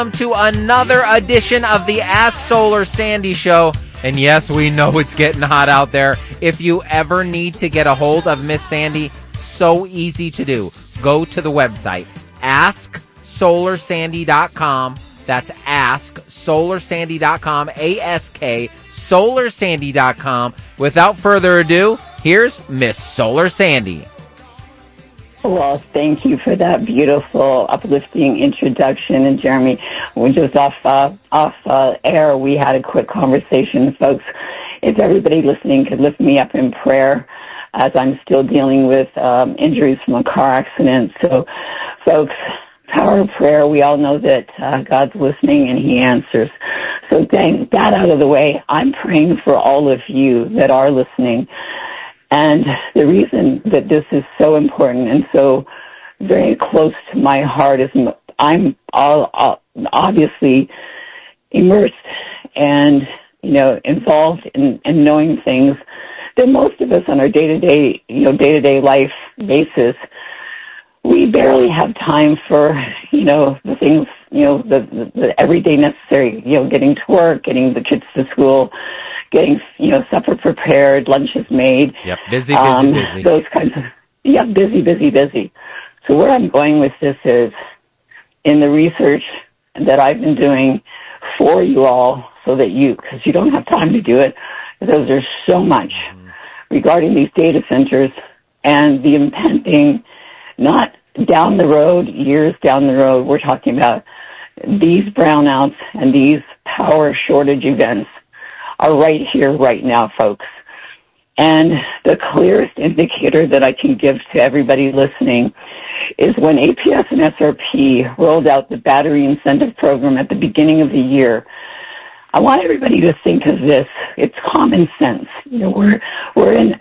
Welcome to another edition of the Ask Solar Sandy Show. And yes, we know it's getting hot out there. If you ever need to get a hold of Miss Sandy, so easy to do. Go to the website, AskSolarSandy.com. That's AskSolarSandy.com, A-S-K, SolarSandy.com. Without further ado, here's Miss Solar Sandy. Well, thank you for that beautiful, uplifting introduction. And Jeremy, we're just off air. We had a quick conversation, folks. If everybody listening could lift me up in prayer, as I'm still dealing with injuries from a car accident. So, folks, power of prayer. We all know that God's listening and He answers. So, dang that out of the way. I'm praying for all of you that are listening. And the reason that this is so important and so very close to my heart is I'm obviously immersed and, involved in knowing things that most of us on our day-to-day life basis, we barely have time for, the things, the everyday necessary, getting to work, getting the kids to school, getting, supper prepared, lunches made. Yep, busy. Those kinds of, busy. So where I'm going with this is in the research that I've been doing for you all so that because you don't have time to do it, because there's so much regarding these data centers and the impending, not down the road, years down the road, we're talking about these brownouts and these power shortage events are right here, right now, folks. And the clearest indicator that I can give to everybody listening is when APS and SRP rolled out the battery incentive program at the beginning of the year. I want everybody to think of this. It's common sense. We're in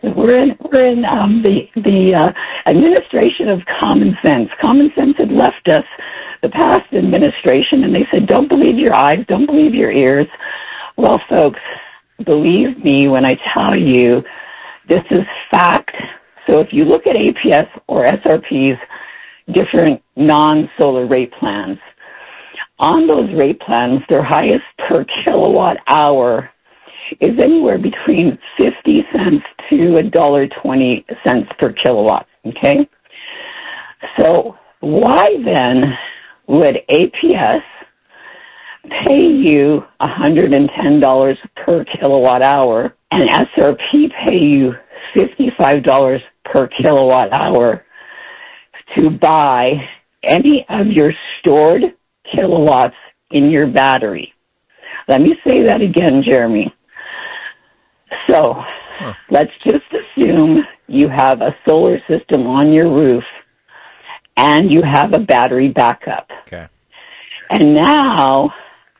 the administration of common sense. Common sense had left us, the past administration, and they said, don't believe your eyes, don't believe your ears. Well, folks, believe me when I tell you this is fact. So if you look at APS or SRP's different non-solar rate plans, on those rate plans, their highest per kilowatt hour is anywhere between 50 cents to $1.20 per kilowatt, okay? So why then would APS pay you $110 per kilowatt hour and SRP pay you $55 per kilowatt hour to buy any of your stored kilowatts in your battery? Let me say that again, Jeremy. So let's just assume you have a solar system on your roof and you have a battery backup. Okay. And now,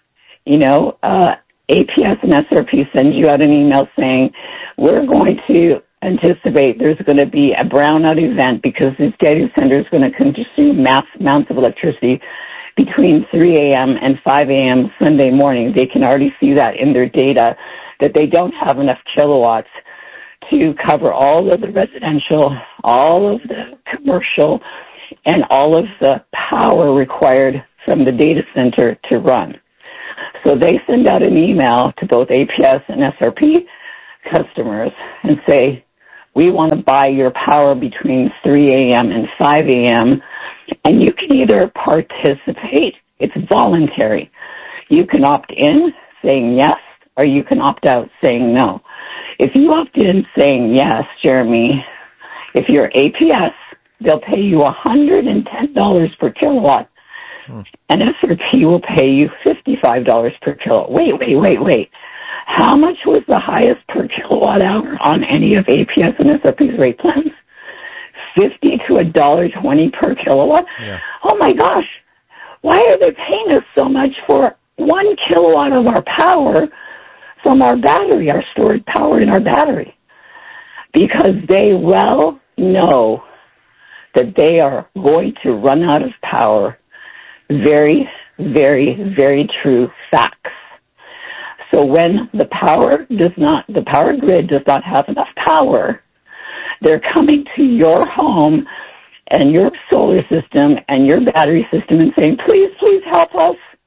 APS and SRP send you out an email saying, we're going to anticipate there's going to be a brownout event because this data center is going to consume mass amounts of electricity between 3 a.m. and 5 a.m. Sunday morning. They can already see that in their data, that they don't have enough kilowatts to cover all of the residential, all of the commercial, and all of the power required from the data center to run. So they send out an email to both APS and SRP customers and say, we want to buy your power between 3 a.m. and 5 a.m., and you can either participate, it's voluntary. You can opt in, saying yes, or you can opt out, saying no. If you opt in saying yes, Jeremy, if you're APS, they'll pay you $110 per kilowatt, and SRP will pay you $55 per kilowatt. Wait. How much was the highest per kilowatt hour on any of APS and SRP's rate plans? $50 to $1.20 per kilowatt? Yeah. Oh my gosh. Why are they paying us so much for 1 kilowatt of our power from our battery, our stored power in our battery? Because they well know that they are going to run out of power. Very, very, very true facts. So when the power grid does not have enough power, they're coming to your home and your solar system and your battery system and saying, please help us.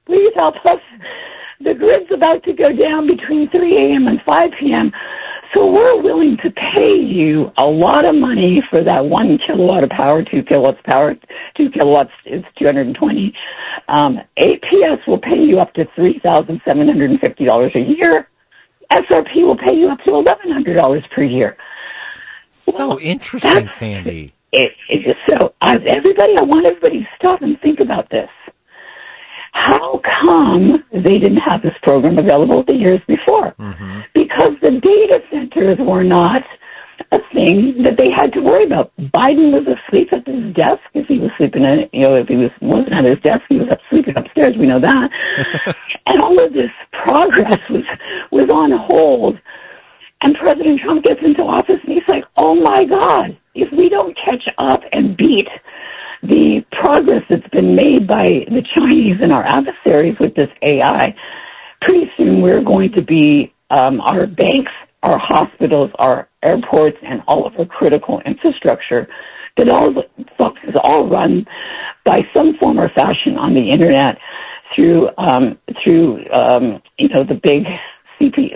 Please help us. The grid's about to go down between 3 a.m. and 5 p.m., so we're willing to pay you a lot of money for that 1 kilowatt of power, 2 kilowatts power. 2 kilowatts is 220. APS will pay you up to $3,750 a year. SRP will pay you up to $1,100 per year. So interesting, Sandy. Everybody, I want everybody to stop and think about this. How come they didn't have this program available the years before? Mm-hmm. Because the data centers were not a thing that they had to worry about. Biden was asleep at his desk. If he was sleeping if he wasn't at his desk, he was sleeping upstairs. We know that. And all of this progress was on hold. And President Trump gets into office and he's like, oh my God, if we don't catch up and beat the progress that's been made by the Chinese and our adversaries with this AI, pretty soon we're going to be, our banks, our hospitals, our airports, and all of our critical infrastructure that is all run by some form or fashion on the internet through the big CP,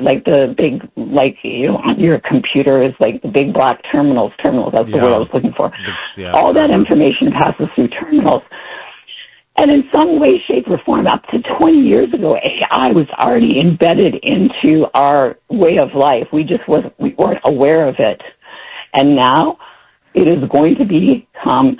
on your computer is like the big black terminals, that's the word I was looking for. All that information passes through terminals. And in some way, shape, or form, up to 20 years ago, AI was already embedded into our way of life. We weren't aware of it. And now it is going to become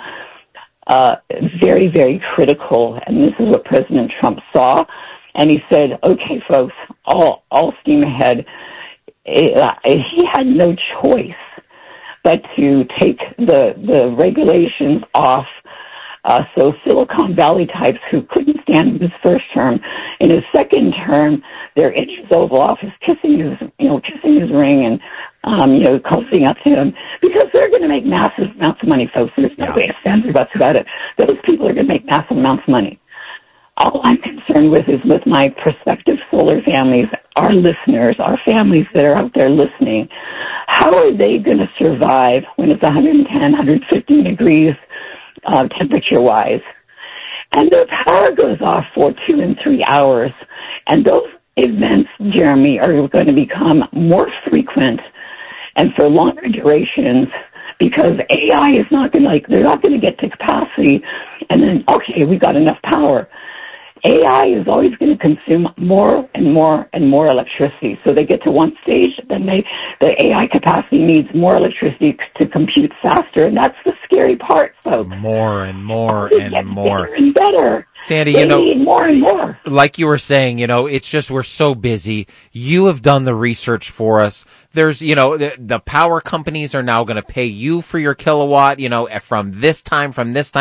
very, very critical. And this is what President Trump saw. And he said, okay, folks, all steam ahead. He had no choice but to take the regulations off. So Silicon Valley types who couldn't stand his first term, in his second term, they're in his Oval Office kissing his ring and, coasting up to him because they're going to make massive amounts of money, folks. There's no way of stands or buts about it. Those people are going to make massive amounts of money. All I'm concerned with is with my prospective solar families, our listeners, our families that are out there listening. How are they going to survive when it's 110, 115 degrees temperature-wise? And their power goes off for 2 and 3 hours. And those events, Jeremy, are going to become more frequent and for longer durations because AI is not going to, they're not going to get to capacity and then, okay, we got enough power. AI is always going to consume more and more and more electricity. So they get to one stage, then the AI capacity needs more electricity to compute faster, and that's the scary part, folks. More and more and more. Better and better. Sandy, they need more and more. Like you were saying, it's just we're so busy. You have done the research for us. There's, the power companies are now going to pay you for your kilowatt, from this time.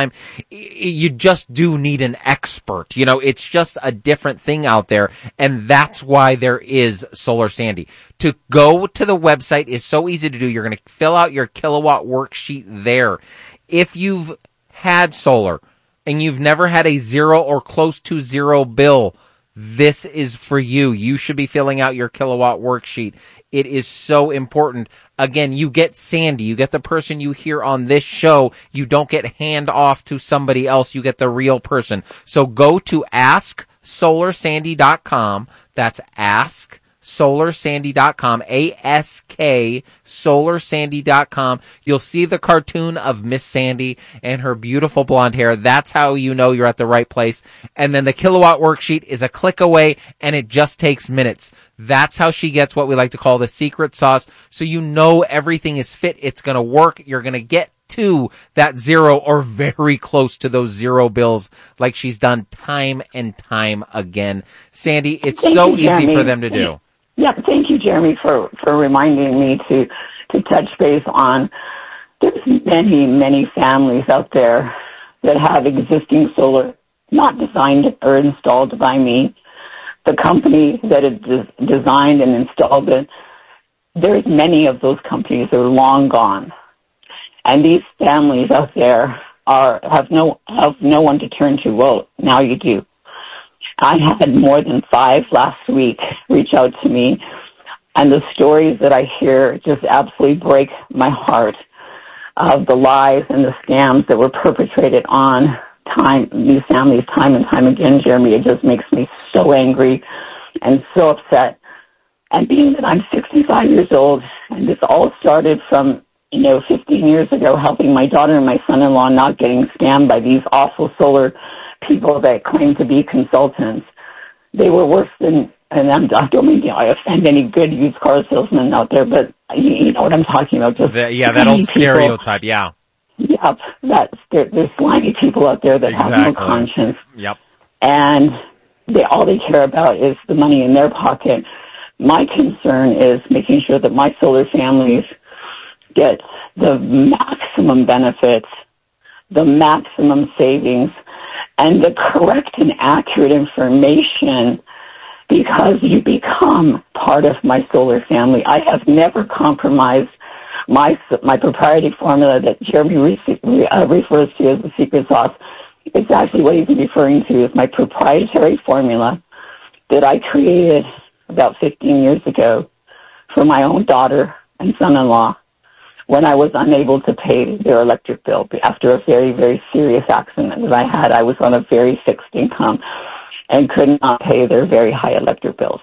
You just do need an expert. It's just a different thing out there. And that's why there is Solar Sandy. To go to the website is so easy to do. You're going to fill out your kilowatt worksheet there. If you've had solar and you've never had a zero or close to zero bill, this is for you. You should be filling out your kilowatt worksheet. It is so important. Again, you get Sandy. You get the person you hear on this show. You don't get hand off to somebody else. You get the real person. So go to AskSolarSandy.com. That's AskSolarSandy.com. AskSolarSandy.com. You'll see the cartoon of Miss Sandy and her beautiful blonde hair. That's how you know you're at the right place. And then the kilowatt worksheet is a click away, and it just takes minutes. That's how she gets what we like to call the secret sauce. So you know everything is fit. It's going to work. You're going to get to that zero or very close to those zero bills like she's done time and time again. Sandy, it's so easy for them to do. Yeah, thank you, Jeremy, for reminding me to touch base on. There's many families out there that have existing solar, not designed or installed by me. The company that had designed and installed it, there's many of those companies that are long gone. And these families out there have no one to turn to. Well, now you do. I had more than 5 last week reach out to me, and the stories that I hear just absolutely break my heart of the lies and the scams that were perpetrated on these families time and time again, Jeremy. It just makes me so angry and so upset. And being that I'm 65 years old, and this all started from, 15 years ago, helping my daughter and my son-in-law not getting scammed by these awful solar people that claim to be consultants. They were worse than, and I don't mean I offend any good used car salesmen out there, but you know what I'm talking about. Just that old stereotype, yeah. Yep, there's slimy people out there that have no conscience. Yep. And all they care about is the money in their pocket. My concern is making sure that my solar families get the maximum benefits, the maximum savings, and the correct and accurate information, because you become part of my solar family. I have never compromised my proprietary formula that Jeremy refers to as the secret sauce. It's actually what he's referring to is my proprietary formula that I created about 15 years ago for my own daughter and son-in-law when I was unable to pay their electric bill after a very, very serious accident that I had. I was on a very fixed income and could not pay their very high electric bills.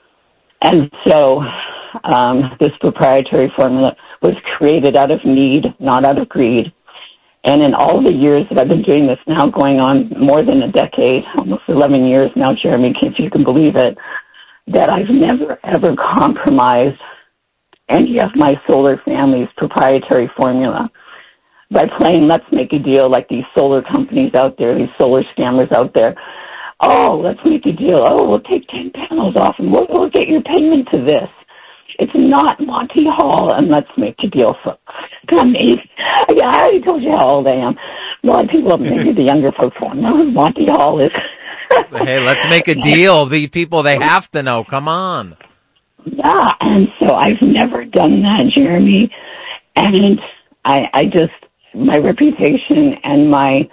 And so this proprietary formula was created out of need, not out of greed. And in all the years that I've been doing this now, going on more than a decade, almost 11 years now, Jeremy, if you can believe it, that I've never, ever compromised any of my solar family's proprietary formula by playing let's make a deal like these solar companies out there, these solar scammers out there. Oh, let's make a deal. Oh, we'll take 10 panels off and we'll get your payment to this. It's not Monty Hall and let's make a deal, folks. I mean, I already told you how old I am. A lot of people, maybe the younger folks won't know who Monty Hall is. Hey, let's make a deal. The people, they have to know. Come on. Yeah, and so I've never done that, Jeremy. And I just, my reputation and my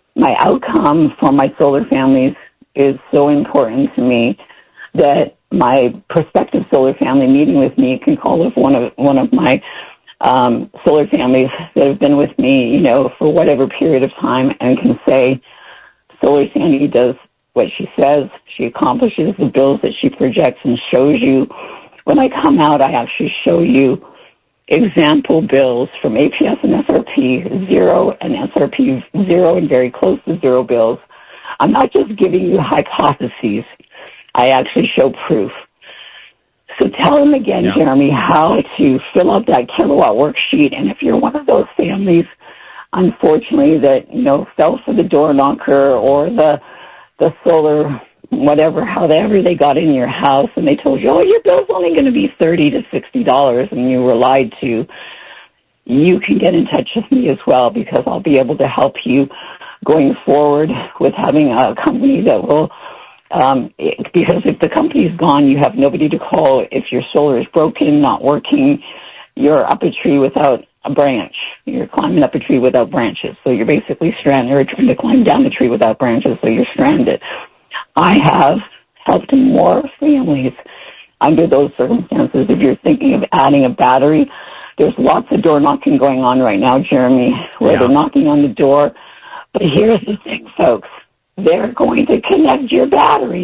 outcome for my solar families is so important to me that my prospective solar family meeting with me can call up one of my solar families that have been with me, for whatever period of time, and can say, Solar Sandy does what she says. She accomplishes the bills that she projects and shows you. When I come out, I actually show you example bills from APS and SRP 0 and SRP 0 and very close to 0 bills. I'm not just giving you hypotheses. I actually show proof. So tell them again, Jeremy, how to fill out that kilowatt worksheet. And if you're one of those families, unfortunately, that, fell for the door knocker or the solar, however they got in your house and they told you, oh, your bill's only going to be $30 to $60 and you were lied to, you can get in touch with me as well, because I'll be able to help you going forward with having a company that will, because if the company's gone, you have nobody to call. If your solar is broken, not working, you're up a tree without a branch. You're climbing up a tree without branches. So you're basically stranded, or trying to climb down the tree without branches, so you're stranded. I have helped more families under those circumstances. If you're thinking of adding a battery, there's lots of door knocking going on right now, Jeremy, where they're knocking on the door. But here's the thing, folks. They're going to connect your battery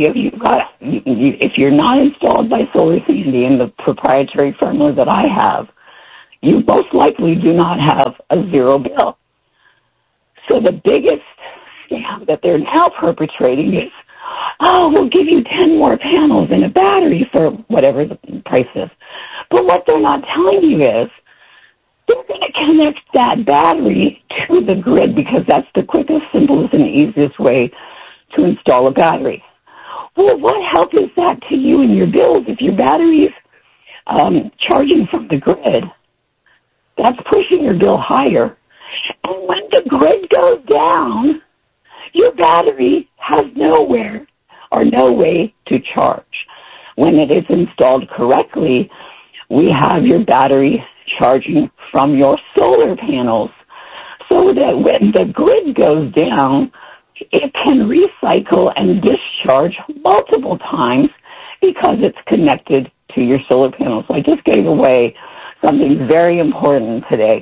if you're not installed by Solar Sandy and the proprietary formula that I have. You most likely do not have a 0 bill. So the biggest scam that they're now perpetrating is, oh, we'll give you 10 more panels and a battery for whatever the price is. But what they're not telling you is they're going to connect that battery to the grid, because that's the quickest, simplest, and easiest way to install a battery. Well, what help is that to you and your bills if your battery's charging from the grid? That's pushing your bill higher. And when the grid goes down, your battery has nowhere or no way to charge. When it is installed correctly, we have your battery charging from your solar panels, so that when the grid goes down, it can recycle and discharge multiple times because it's connected to your solar panels. So I just gave away something very important today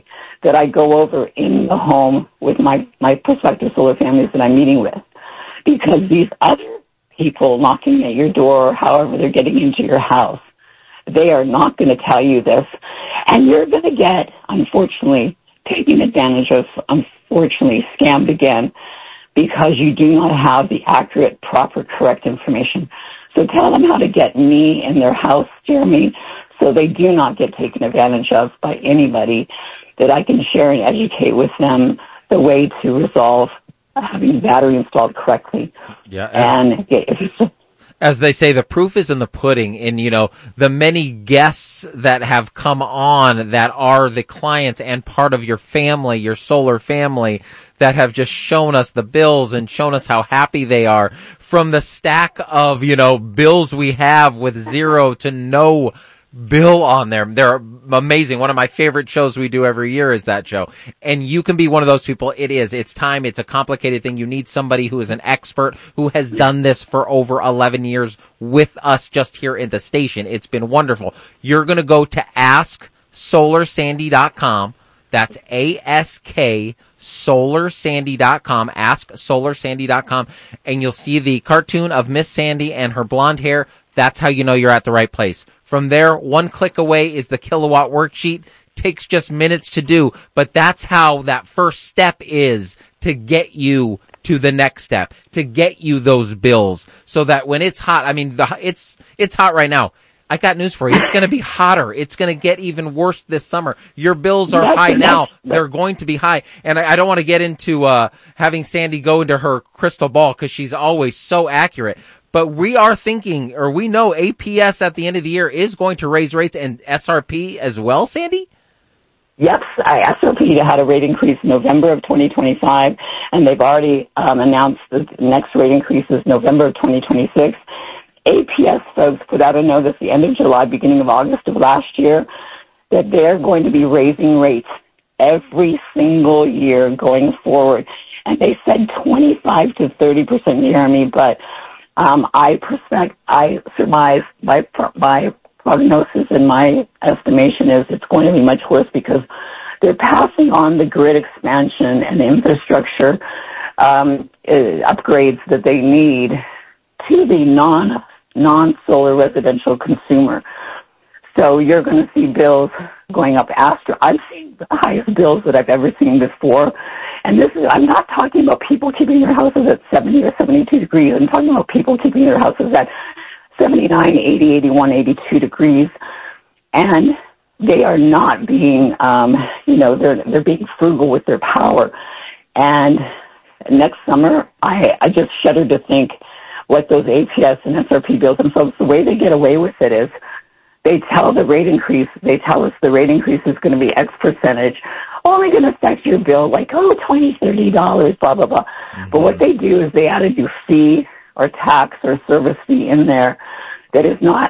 that I go over in the home with my prospective solar families that I'm meeting with. Because these other people knocking at your door, or however they're getting into your house, they are not going to tell you this. And you're going to get, unfortunately, taken advantage of, unfortunately, scammed again, because you do not have the accurate, proper, correct information. So tell them how to get me in their house, Jeremy, so they do not get taken advantage of by anybody, that I can share and educate with them the way to resolve having the battery installed correctly. Yeah. And as they say, the proof is in the pudding. And, you know, the many guests that have come on that are the clients and part of your family, your solar family, that have just shown us the bills and shown us how happy they are, from the stack of, you know, bills we have with zero to no bill on there. They're amazing. One of my favorite shows we do every year is that show. And you can be one of those people. It's time. It's a complicated thing. You need somebody who is an expert, who has done this for over 11 years with us just here in the station. It's been wonderful. You're going to go to AskSolarSandy.com. That's AskSolarSandy.com, AskSolarSandy.com, and you'll see the cartoon of Miss Sandy and her blonde hair. That's how you know you're at the right place. From there, one click away is the kilowatt worksheet. Takes just minutes to do, but that's how that first step is to get you to the next step, to get you those bills, so that when it's hot, I mean, it's hot right now. I got news for you. It's going to be hotter. It's going to get even worse this summer. Your bills are high now. They're going to be high. And I don't want to get into having Sandy go into her crystal ball, because she's always so accurate. But we are thinking, or we know APS at the end of the year is going to raise rates, and SRP as well, Sandy? Yes, SRP had a rate increase in November of 2025, and they've already announced the next rate increase is November of 2026. APS folks put out a notice at the end of July, beginning of August of last year, that they're going to be raising rates every single year going forward. And they said 25 to 30%, Jeremy, but I surmise, my prognosis and my estimation is it's going to be much worse, because they're passing on the grid expansion and infrastructure upgrades that they need to the non-solar residential consumer. So you're going to see bills going up. I've seen the highest bills that I've ever seen before. And I'm not talking about people keeping their houses at 70 or 72 degrees. I'm talking about people keeping their houses at 79, 80, 81, 82 degrees. And they are not being, they're being frugal with their power. And next summer, I just shudder to think what those APS and SRP bills themselves, the way they get away with it is they tell us the rate increase is going to be X percentage, only going to affect your bill like, $20, $30, blah, blah, blah. Mm-hmm. But what they do is they add a new fee or tax or service fee in there that is not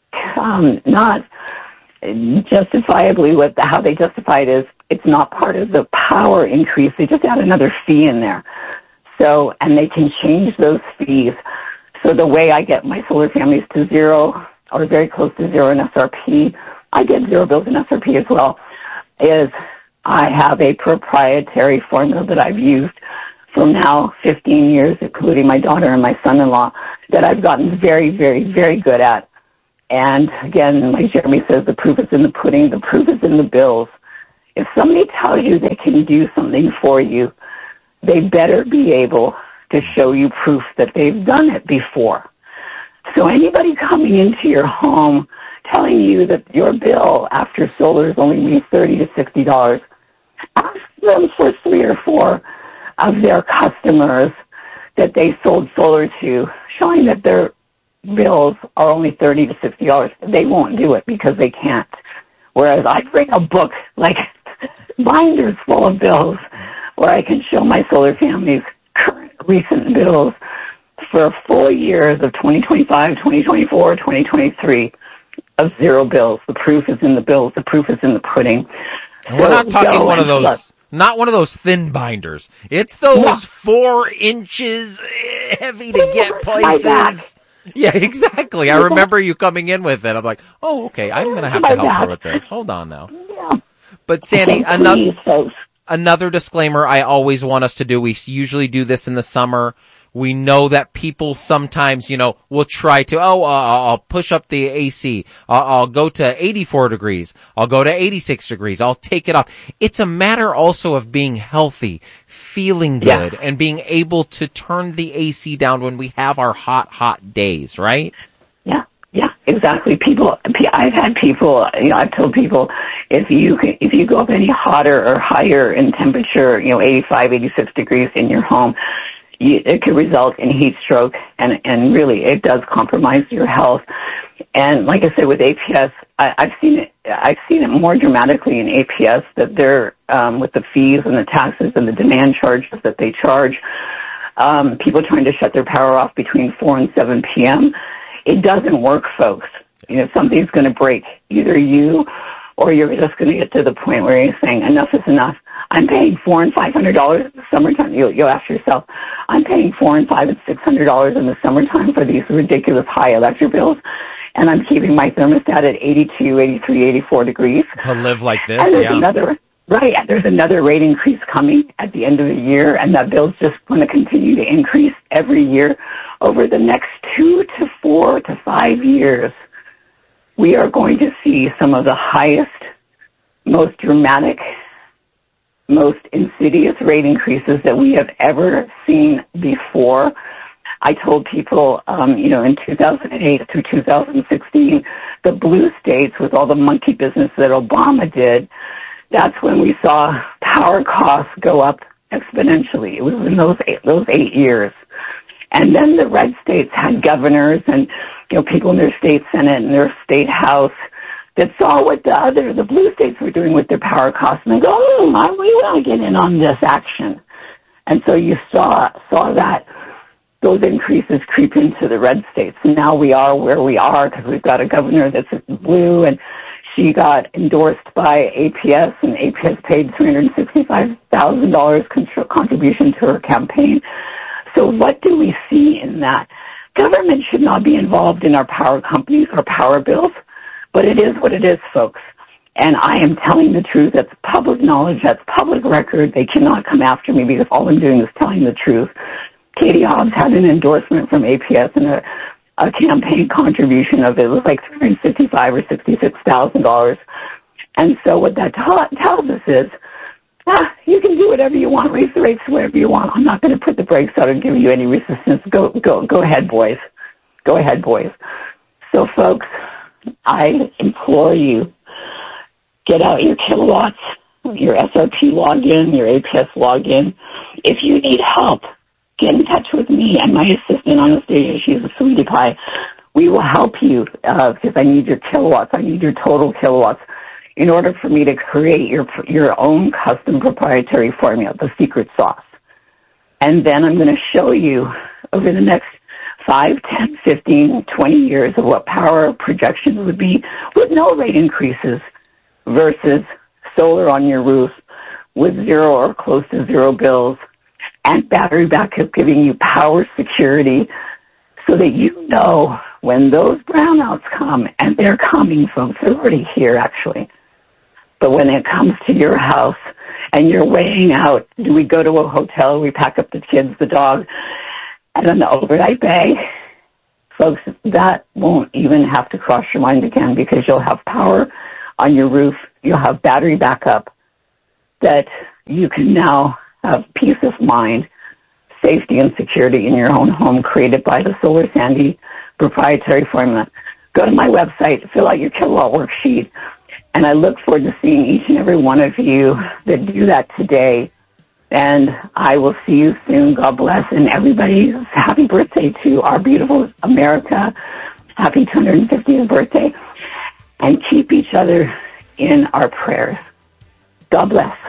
justifiably how they justify it is it's not part of the power increase. They just add another fee in there. So, and they can change those fees. So the way I get my solar families to zero, or very close to zero in SRP, I get zero bills in SRP as well, is I have a proprietary formula that I've used for now 15 years, including my daughter and my son-in-law, that I've gotten very, very, very good at. And again, like Jeremy says, the proof is in the pudding, the proof is in the bills. If somebody tells you they can do something for you, they better be able to show you proof that they've done it before. So anybody coming into your home telling you that your bill after solar is only be $30 to $60, ask them for 3 or 4 of their customers that they sold solar to, showing that their bills are only $30 to $60. They won't do it because they can't. Whereas I bring a book, like binders full of bills, where I can show my solar family's current recent bills for full years of 2025, 2024, 2023 of zero bills. The proof is in the bills. The proof is in the pudding. And we're not talking one of those, not one of those thin binders. It's those 4 inches heavy to get places. Yeah, exactly. I remember you coming in with it. I'm like, oh, okay, I'm going to have to help her with this. Hold on now. Yeah. But Sandy, Please, folks. Another disclaimer I always want us to do, we usually do this in the summer. We know that people sometimes, will try to, I'll push up the AC. I'll go to 84 degrees. I'll go to 86 degrees. I'll take it off. It's a matter also of being healthy, feeling good, and being able to turn the AC down when we have our hot days, right? Yeah, exactly. I've had people, I've told people, if you go up any hotter or higher in temperature, 85, 86 degrees in your home, it could result in heat stroke, and really it does compromise your health. And like I said, with APS, I've seen it more dramatically in APS, that they're, with the fees and the taxes and the demand charges that they charge, people trying to shut their power off between 4 and 7 p.m., it doesn't work, folks. Something's going to break. Either you or you're just going to get to the point where you're saying, enough is enough. I'm paying $400 and $500 in the summertime. You'll ask yourself, I'm paying $400 and $500 and $600 in the summertime for these ridiculous high electric bills, and I'm keeping my thermostat at 82, 83, 84 degrees. To live like this, and there's another rate increase coming at the end of the year, and that bill's just going to continue to increase every year. Over the next 2 to 4 to 5 years, we are going to see some of the highest, most dramatic, most insidious rate increases that we have ever seen before. I told people, in 2008 through 2016, the blue states, with all the monkey business that Obama did, that's when we saw power costs go up exponentially. It was in those 8 years. And then the red states had governors and, people in their state senate and their state house that saw what the blue states were doing with their power costs, and they go, we want to get in on this action. And so you saw that those increases creep into the red states. And now we are where we are because we've got a governor that's blue, and she got endorsed by APS, and APS paid $365,000 contribution to her campaign. So what do we see in that? Government should not be involved in our power companies or power bills, but it is what it is, folks. And I am telling the truth. That's public knowledge. That's public record. They cannot come after me because all I'm doing is telling the truth. Katie Hobbs had an endorsement from APS and a campaign contribution of, it was like $355,000 or $66,000. And so what that tells us is, you can do whatever you want, raise the rates whatever you want. I'm not going to put the brakes out and give you any resistance. Go ahead, boys. Go ahead, boys. So, folks, I implore you, get out your kilowatts, your SRP login, your APS login. If you need help, get in touch with me and my assistant Anastasia. She's a sweetie pie. We will help you because I need your kilowatts. I need your total kilowatts in order for me to create your own custom proprietary formula, the secret sauce. And then I'm going to show you over the next 5, 10, 15, 20 years of what power projections would be with no rate increases versus solar on your roof with zero or close to zero bills and battery backup giving you power security so that you know when those brownouts come, and they're coming, folks, they're already here actually. But when it comes to your house and you're weighing out, do we go to a hotel, we pack up the kids, the dog, and an overnight bag? Folks, that won't even have to cross your mind again because you'll have power on your roof. You'll have battery backup that you can now have peace of mind, safety, and security in your own home created by the Solar Sandy proprietary formula. Go to my website, fill out your kilowatt worksheet, and I look forward to seeing each and every one of you that do that today. And I will see you soon. God bless. And everybody, happy birthday to our beautiful America. Happy 250th birthday. And keep each other in our prayers. God bless.